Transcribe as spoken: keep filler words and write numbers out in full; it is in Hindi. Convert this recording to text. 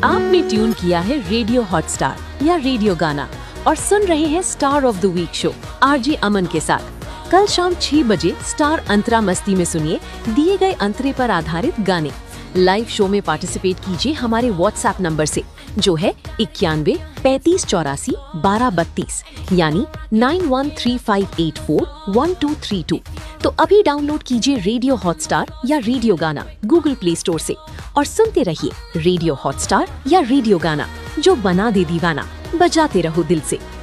आपने ट्यून किया है रेडियो हॉटस्टार या रेडियो गाना और सुन रहे हैं star of the week show RJ अमन के साथ। कल शाम छह बजे स्टार अंतरा मस्ती में सुनिए दिए गए अंतरे पर आधारित गाने। लाइव शो में पार्टिसिपेट कीजिए हमारे व्हाट्सएप नंबर से जो है इक्यानवे पैंतीस चौरासी बारह बत्तीस यानी nine one three five eight four one two three to. तो अभी डाउनलोड कीजिए रेडियो हॉटस्टार या रेडियो गाना गूगल प्ले स्टोर से और सुनते रहिए रेडियो हॉटस्टार या रेडियो गाना, जो बना दे दीवाना, बजाते रहो दिल से।